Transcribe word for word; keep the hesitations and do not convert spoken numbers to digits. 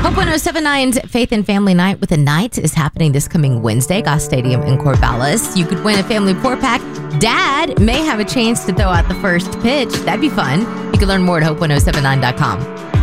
Hope one oh seven point nine's Faith and Family Night with the Knights is happening this coming Wednesday, Goss Stadium in Corvallis. You could win a family four-pack. Dad may have a chance to throw out the first pitch. That'd be fun. You can learn more at hope one oh seven nine dot com.